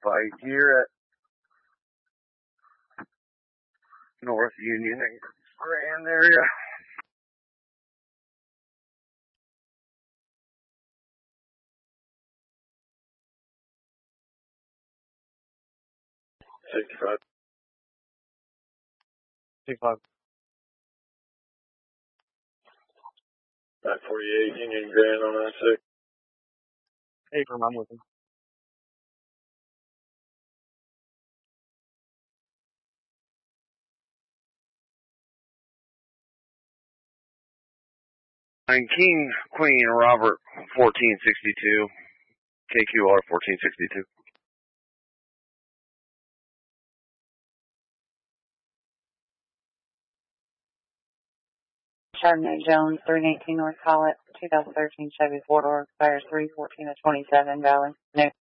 fight here at North Union and Grand area. $65. 65. 948 Union Grand on I-6. Hey, I'm with him. King, Queen, Robert, 1462. KQR 1462. Chardonnay Jones, 318 North Collett, 2013 Chevy 4-door, expires 3/14/27, Valley.